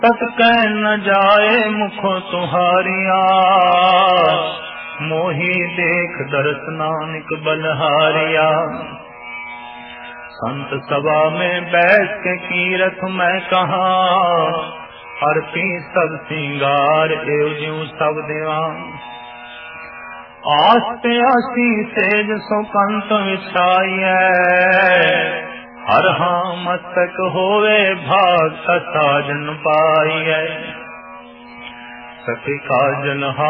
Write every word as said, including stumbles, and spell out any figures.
तत कह न जाए मुखो तुम्हारिया, मोही देख दर्श नानक बलहारिया। संत सभा में बैठ के कीरत मैं कहा, हरती सब सिंगार एव ज्यों सब दीवान। आस पे आसी सेज सो कंत विछाइए, हर हाँ मस्तक होवे भाग साजन पाइए। सखी काजल